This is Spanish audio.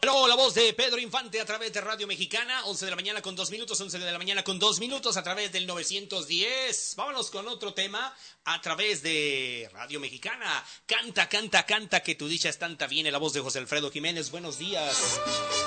Pero la voz de Pedro Infante a través de Radio Mexicana, 11 de la mañana con 2 minutos, 11 de la mañana con 2 minutos a través del 910. Vámonos con otro tema a través de Radio Mexicana. Canta, canta, canta, que tu dicha es tanta. Viene la voz de José Alfredo Jiménez. Buenos días.